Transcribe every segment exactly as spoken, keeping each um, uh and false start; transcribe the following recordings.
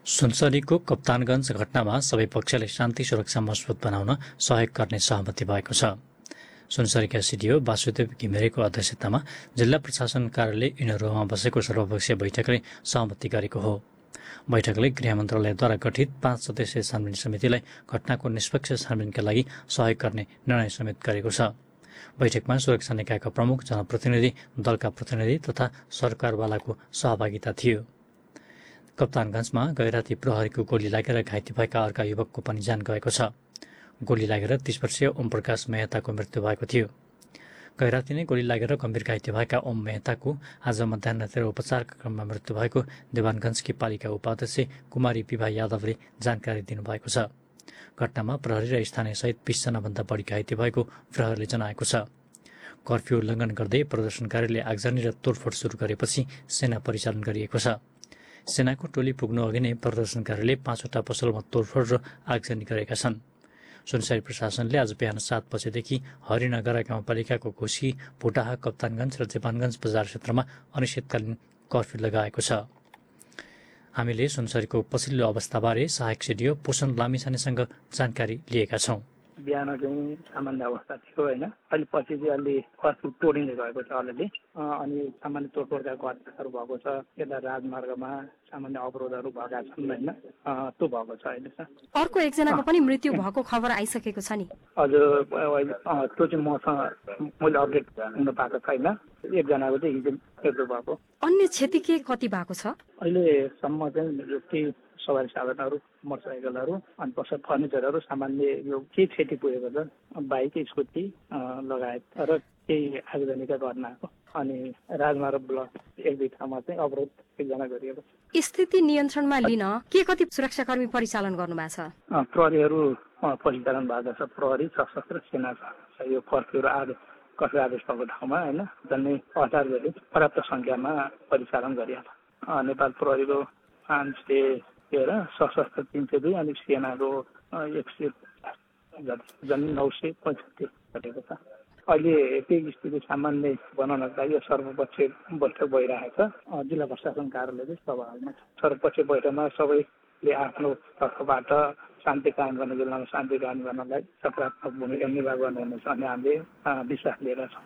सुनसरीको कप्तानगञ्ज घटनामा सबै पक्षले शान्ति सुरक्षा मजबुत बनाउन सहयोग गर्ने सहमति भएको छ। सुनसरीका सिडिओ वासुदेव घिमिरेको अध्यक्षतामा जिल्ला प्रशासन कार्यालय इनरोमा बसेको सर्वपक्षीय बैठकले सहमति गरेको हो। बैठकले गृह मन्त्रालयद्वारा गठित पाँच सदस्यीय छानबिन समितिलाई घटनाको निष्पक्ष छानबिनका लागि सहयोग गर्ने निर्णय समेत गरेको छ। बैठकमा सुरक्षा निकायका प्रमुख, जनप्रतिनिधि, दलका प्रतिनिधि तथा सरकारवालाको सहभागिता थियो। कप्तानगञ्जमा गैराती प्रहरीको गोली लागेर घाइते भएका अर्का युवकको पनि ज्यान गएको छ। गोली लागेर तीस वर्षीय ओम प्रकाश मेहताको मृत्यु भएको थियो। गैराती नै गोली लागेर गम्भीर घाइते भएका ओम मेहताको आज मध्याहतिर उपचारका क्रममा मृत्यु भएको देवानगञ्जकी पालिका उपाध्यक्ष कुमारी विभा यादवले जानकारी दिनुभएको छ। घटनामा प्रहरी र स्थानीय सहित बीसजना भन्दा बढी घाइते भएको प्रहरीले जनाएको छ। कर्फ्यू उल्लङ्घन गर्दै प्रदर्शनकारीले आगजनी र तोडफोड सुरु गरेपछि सेना परिचालन गरिएको छ। सेनाको टोली पुग्नु अघि नै प्रदर्शनकारीले पाँचवटा पसलमा तोडफोड र आगजनी गरेका छन्। सुनसरी प्रशासनले आज बिहान सात बजेदेखि हरिनगर गाउँपालिकाको घोसी, भुटाहा, कप्तानगञ्ज र देवानगञ्ज बजार क्षेत्रमा अनिश्चितकालीन कर्फ्यू लगाएको छ। हामीले सुनसरीको पछिल्लो अवस्थाबारे सहायक सिडिओ पोषण लामिछानेसँग जानकारी लिएका छौँ। बिहान चाहिँ सामान्य अवस्था थियो होइन, अहिले पछि चाहिँ अलि कर्फ्यू तोडिँदै गएको छ अलिअलि, अनि सामान्य तोडफोडका घटनाहरू भएको छ। यता राजमार्गमा सामान्य अवरोधहरू भएका छन् होइन, त्यो भएको छ अहिले। अर्को एकजनाको पनि मृत्यु भएको खबर आइसकेको छ नि? हजुर, त्यो चाहिँ मसँग मैले अपडेट हुन पाएको छैन। एकजनाको चाहिँ हिजो मृत्यु भएको। अन्य क्षति के कति भएको छ अहिलेसम्म चाहिँ? सवारी साधनहरू, मोटरसाइकलहरू अनि पसल फर्निचरहरू सामान्य यो के क्षति पुगेको छ, बाइक, स्कुटी लगायत र केही आगजनीका घटनाको। अनि राजमार्ग ब्लक एक दुई ठाउँमा चाहिँ अवरोध एकजना गरिएको छ। स्थिति नियन्त्रणमा लिन के कति सुरक्षाकर्मी परिचालन गर्नु भएको छ? प्रहरीहरू परिचालन भएको छ। प्रहरी, सशस्त्र सेना छ। यो कर्फ्यू र आदेश कर्फ्यू आदेश भएको ठाउँमा होइन झन्डै हजार गरी पर्याप्त सङ्ख्यामा परिचालन गरिएको छ। नेपाल प्रहरीको पाँच सय तेह्र, सशस्त्र तीन सय दुई अनि सेनाको एक सय झन् नौ सय पैँसठी घटेको छ। अहिले त्यही स्थिति सामान्य बनाउनको लागि सर्वपक्षीय बैठक भइरहेको छ। जिल्ला प्रशासन कार्यालयले सभामा छ। सर्वपक्षीय बैठकमा सबैले आफ्नो तर्फबाट शान्ति कायम गर्न, जिल्लामा शान्ति कायम गर्नलाई सकारात्मक भूमिका निर्वाह गर्नुहुनेछ भन्ने हामीले विश्वास लिएर छौँ।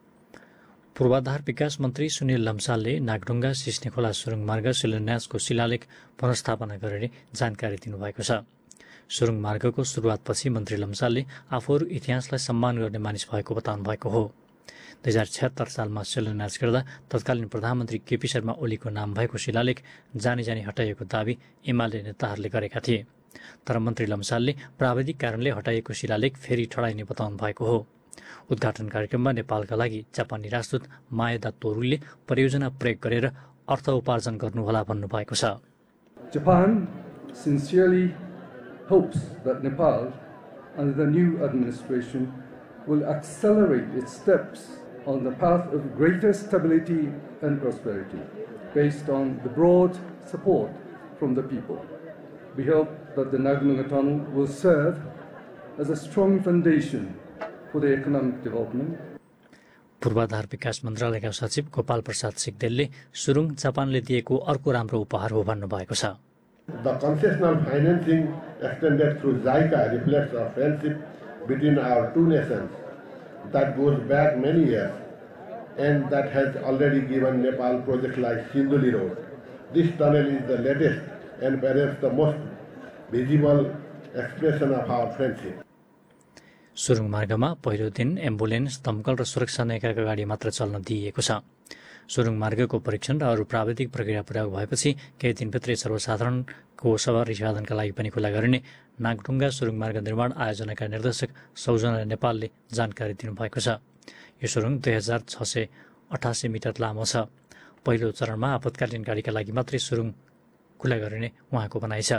पूर्वाधार विकास मन्त्री सुनिल लम्सालले नागढुङ्गा सिस्ने खोला सुरुङ मार्ग शिलान्यासको शिलालेख पुनर्स्थापना गरिने जानकारी दिनुभएको छ। सुरुङ मार्गको सुरुवातपछि मन्त्री लम्सालले आफूहरू इतिहासलाई सम्मान गर्ने मानिस भएको बताउनु भएको हो। दुई हजार छत्तर सालमा शिलान्यास गर्दा तत्कालीन प्रधानमन्त्री केपी शर्मा ओलीको नाम भएको शिलालेख जानी जानी हटाइएको दावी एमाले नेताहरूले गरेका थिए। तर मन्त्री लम्सालले प्राविधिक कारणले हटाइएको शिलालेख फेरि ठडाइने बताउनु भएको हो। उद्घाटन कार्यक्रममा नेपालका लागि जापानी राजदूत माएदा तोरुले परियोजना प्रयोग गरेर अर्थ उपार्जन गर्नुहोला भन्नुभएको छ। Japan sincerely hopes that Nepal, under the new administration, will accelerate its steps on the path of greater stability and prosperity, based on the broad support from the people. We hope that the Nagadunga Tunnel will serve as a strong foundation for the economic development. पूर्वाधार विकास मन्त्रालयका सचिव गोपाल प्रसाद सिग्देलले सुरुङ जापानले दिएको अर्को राम्रो उपहार हो भन्नुभएको छ। The concessional financing extended through JICA reflects our friendship between our two nations that goes back many years and that has already given Nepal projects like Sinduli Road. This tunnel is the latest and perhaps the most visible expression of our friendship. सुरुङ मार्गमा पहिलो दिन ambulance, दमकल र सुरक्षा निकायका गाडी मात्र चल्न दिइएको छ। सुरुङ मार्गको परीक्षण र अरू प्राविधिक प्रक्रिया पुरा भएपछि केही दिनभित्रै सर्वसाधारणको सवारी साधनका लागि पनि खुला गरिने नागढुङ्गा सुरुङ मार्ग निर्माण आयोजनाका निर्देशक सौजना नेपालले जानकारी दिनुभएको छ। यो सुरुङ दुई हजार छ सय अठासी मिटर लामो छ। पहिलो चरणमा आपतकालीन गाडीका लागि मात्रै सुरुङ खुला गरिने उहाँको भनाइ छ।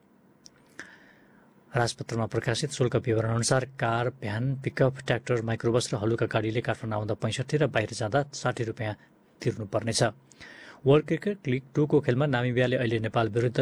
राजपत्रमा प्रकाशित शुल्क विवरण अनुसार car, van, pickup, tractor, microbus र हलुका गाडीले काठमाडौँ आउँदा पैँसठी र बाहिर जाँदा साठी रुपियाँ तिर्नुपर्नेछ। वर्ल्ड क्रिकेट लिग टूको खेलमा नामिबियाले अहिले नेपाल विरुद्ध